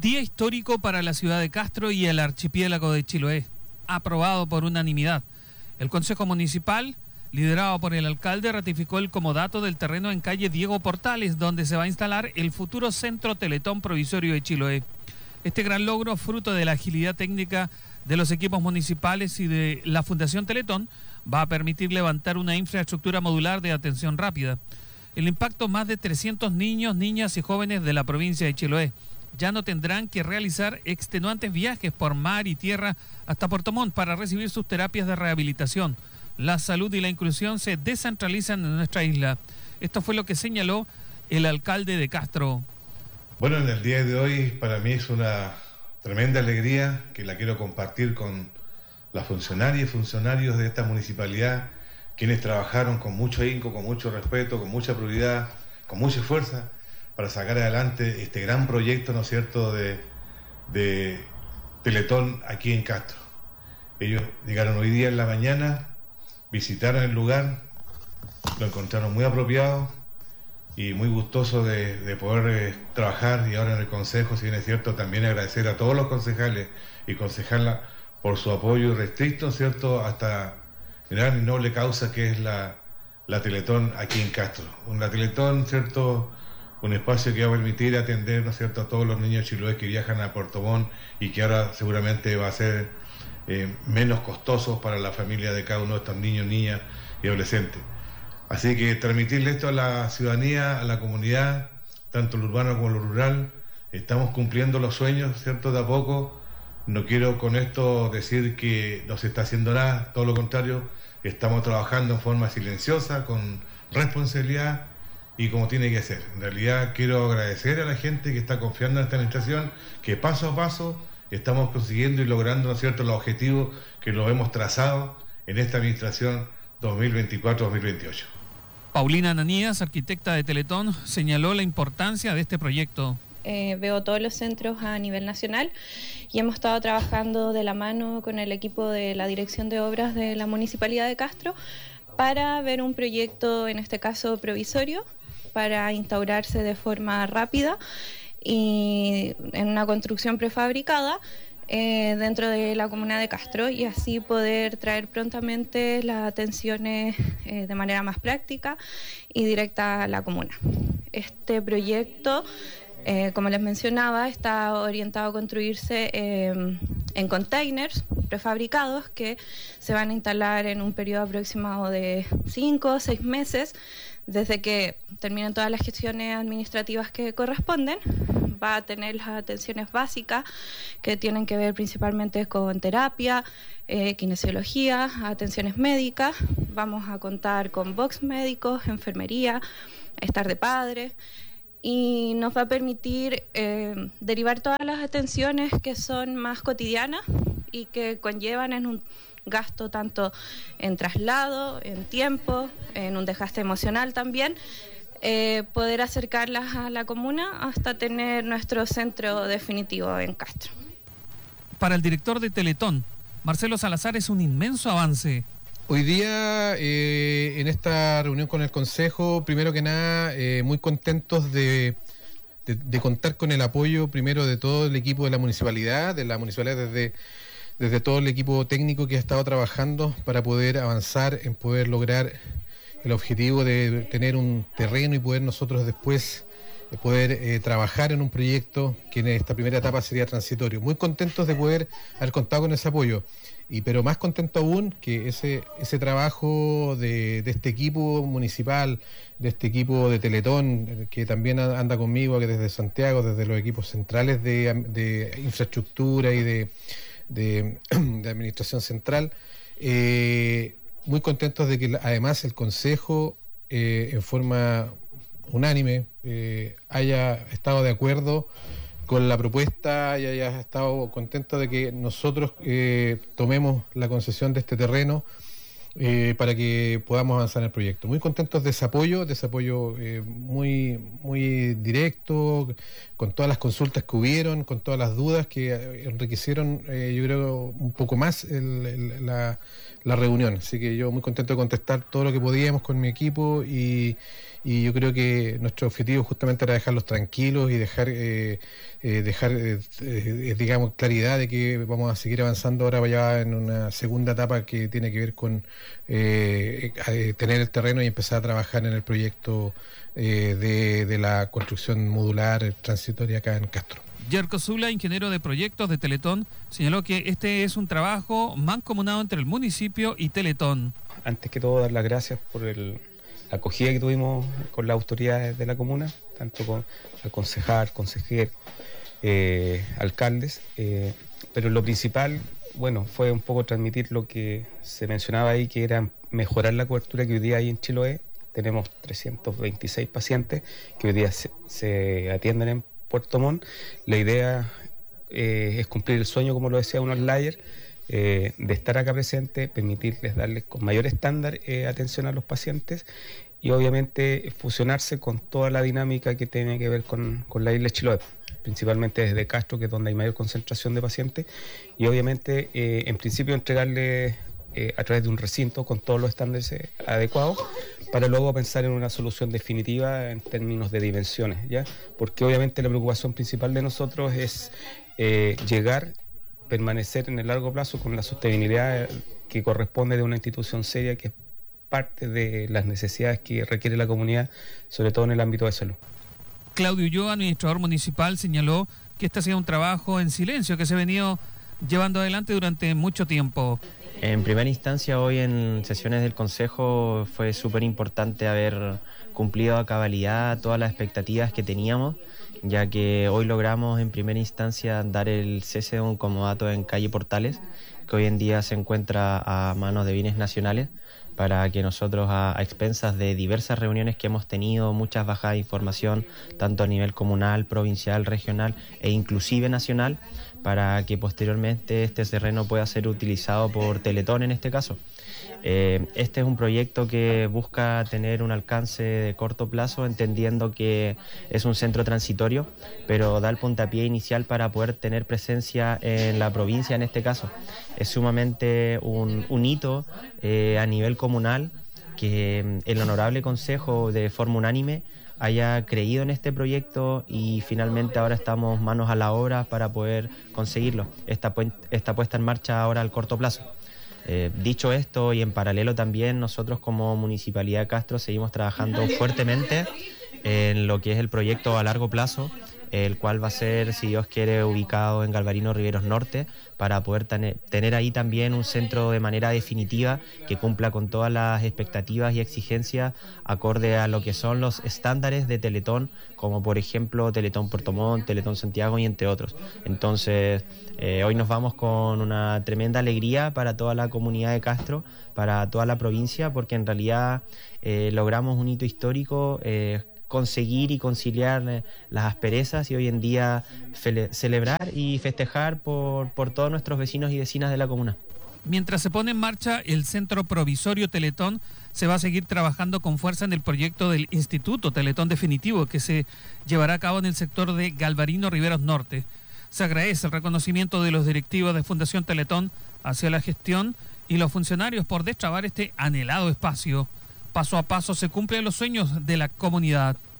Día histórico para la ciudad de Castro y el archipiélago de Chiloé, aprobado por unanimidad. El Consejo Municipal, liderado por el alcalde, ratificó el comodato del terreno en calle Diego Portales, donde se va a instalar el futuro Centro Teletón Provisorio de Chiloé. Este gran logro, fruto de la agilidad técnica de los equipos municipales y de la Fundación Teletón, va a permitir levantar una infraestructura modular de atención rápida. El impacto: más de 300 niños, niñas y jóvenes de la provincia de Chiloé ya no tendrán que realizar extenuantes viajes por mar y tierra hasta Puerto Montt para recibir sus terapias de rehabilitación. La salud y la inclusión se descentralizan en nuestra isla. Esto fue lo que señaló el alcalde de Castro. Bueno, en el día de hoy para mí es una tremenda alegría que la quiero compartir con las funcionarias y funcionarios de esta municipalidad, quienes trabajaron con mucho ahínco, con mucho respeto, con mucha prioridad, con mucha fuerza para sacar adelante este gran proyecto, ¿no es cierto?, de Teletón aquí en Castro. Ellos llegaron hoy día en la mañana, visitaron el lugar, lo encontraron muy apropiado y muy gustoso de poder trabajar. Y ahora en el Consejo, si bien es cierto, también agradecer a todos los concejales y concejalas por su apoyo irrestricto, ¿cierto?, hasta gran y noble causa que es la Teletón aquí en Castro. Una Teletón, ¿cierto?, un espacio que va a permitir atender, ¿no es cierto?, a todos los niños chiloés que viajan a Puerto Montt y que ahora seguramente va a ser menos costoso para la familia de cada uno de estos niños, niñas y adolescentes. Así que transmitirle esto a la ciudadanía, a la comunidad, tanto lo urbano como lo rural. Estamos cumpliendo los sueños, ¿cierto?, de a poco. No quiero con esto decir que no se está haciendo nada, todo lo contrario, estamos trabajando en forma silenciosa, con responsabilidad y como tiene que ser. En realidad quiero agradecer a la gente que está confiando en esta administración, que paso a paso estamos consiguiendo y logrando, ¿no es cierto?, los objetivos que los hemos trazado en esta administración 2024-2028. Paulina Ananías, arquitecta de Teletón, señaló la importancia de este proyecto. Veo todos los centros a nivel nacional y hemos estado trabajando de la mano con el equipo de la Dirección de Obras de la Municipalidad de Castro para ver un proyecto, en este caso provisorio, para instaurarse de forma rápida y en una construcción prefabricada dentro de la comuna de Castro, y así poder traer prontamente las atenciones de manera más práctica y directa a la comuna. Este proyecto, como les mencionaba, está orientado a construirse en containers prefabricados que se van a instalar en un periodo aproximado de 5 o 6 meses. Desde que terminen todas las gestiones administrativas que corresponden, va a tener las atenciones básicas que tienen que ver principalmente con terapia, kinesiología, atenciones médicas. Vamos a contar con box médicos, enfermería, estar de padre, y nos va a permitir derivar todas las atenciones que son más cotidianas y que conllevan en un gasto tanto en traslado, en tiempo, en un desgaste emocional también, poder acercarlas a la comuna hasta tener nuestro centro definitivo en Castro. Para el director de Teletón, Marcelo Salazar, es un inmenso avance. Hoy día, en esta reunión con el Consejo, primero que nada, muy contentos de contar con el apoyo primero de todo el equipo de la municipalidad desde todo el equipo técnico que ha estado trabajando para poder avanzar en poder lograr el objetivo de tener un terreno y poder nosotros después poder trabajar en un proyecto que en esta primera etapa sería transitorio. Muy contentos de poder haber contado con ese apoyo, pero más contento aún que ese trabajo de este equipo municipal, de este equipo de Teletón, que también anda conmigo, que desde Santiago, desde los equipos centrales de infraestructura y de administración central, muy contentos de que además el Consejo en forma unánime haya estado de acuerdo con la propuesta y haya estado contento de que nosotros tomemos la concesión de este terreno para que podamos avanzar en el proyecto. Muy contentos de ese apoyo muy, muy directo, con todas las consultas que hubieron, con todas las dudas que enriquecieron, yo creo, un poco más la reunión. Así que yo muy contento de contestar todo lo que podíamos con mi equipo y yo creo que nuestro objetivo justamente era dejarlos tranquilos y dejar digamos, claridad de que vamos a seguir avanzando ahora ya en una segunda etapa que tiene que ver con tener el terreno y empezar a trabajar en el proyecto de la construcción modular transitoria acá en Castro. Yerko Zula, ingeniero de proyectos de Teletón, señaló que este es un trabajo mancomunado entre el municipio y Teletón. Antes que todo, dar las gracias por la acogida que tuvimos con las autoridades de la comuna, tanto con el concejal, consejero, alcaldes, pero lo principal, bueno, fue un poco transmitir lo que se mencionaba ahí, que era mejorar la cobertura que hoy día hay en Chiloé. Tenemos 326 pacientes que hoy día se atienden en Puerto Montt. La idea es cumplir el sueño, como lo decía uno Slayer, de estar acá presente, permitirles darles con mayor estándar atención a los pacientes y obviamente fusionarse con toda la dinámica que tiene que ver con la isla de Chiloé, principalmente desde Castro, que es donde hay mayor concentración de pacientes, y obviamente en principio entregarle a través de un recinto con todos los estándares adecuados, para luego pensar en una solución definitiva en términos de dimensiones, ¿ya? Porque obviamente la preocupación principal de nosotros es llegar, permanecer en el largo plazo con la sostenibilidad que corresponde de una institución seria, que es parte de las necesidades que requiere la comunidad, sobre todo en el ámbito de salud. Claudio Ulloa, administrador municipal, señaló que este ha sido un trabajo en silencio que se ha venido llevando adelante durante mucho tiempo. En primera instancia, hoy en sesiones del Consejo fue súper importante haber cumplido a cabalidad todas las expectativas que teníamos, ya que hoy logramos en primera instancia dar el cese de un comodato en calle Portales, que hoy en día se encuentra a manos de Bienes Nacionales, para que nosotros, a expensas de diversas reuniones que hemos tenido, muchas bajadas de información, tanto a nivel comunal, provincial, regional e inclusive nacional, para que posteriormente este terreno pueda ser utilizado por Teletón en este caso. Este es un proyecto que busca tener un alcance de corto plazo, entendiendo que es un centro transitorio, pero da el puntapié inicial para poder tener presencia en la provincia en este caso. Es sumamente un hito a nivel comunal que el Honorable Consejo de forma unánime haya creído en este proyecto y finalmente ahora estamos manos a la obra para poder conseguirlo. Esta puesta en marcha ahora al corto plazo. Dicho esto, y en paralelo también, nosotros como Municipalidad de Castro seguimos trabajando fuertemente en lo que es el proyecto a largo plazo, el cual va a ser, si Dios quiere, ubicado en Galvarino Riveros Norte, para poder tener ahí también un centro de manera definitiva que cumpla con todas las expectativas y exigencias acorde a lo que son los estándares de Teletón, como por ejemplo Teletón Puerto Montt, Teletón Santiago y entre otros. Entonces, hoy nos vamos con una tremenda alegría para toda la comunidad de Castro, para toda la provincia, porque en realidad logramos un hito histórico, conseguir y conciliar las asperezas y hoy en día celebrar y festejar por todos nuestros vecinos y vecinas de la comuna. Mientras se pone en marcha el Centro Provisorio Teletón, se va a seguir trabajando con fuerza en el proyecto del Instituto Teletón Definitivo, que se llevará a cabo en el sector de Galvarino Riveros Norte. Se agradece el reconocimiento de los directivos de Fundación Teletón hacia la gestión y los funcionarios por destrabar este anhelado espacio. Paso a paso se cumplen los sueños de la comunidad.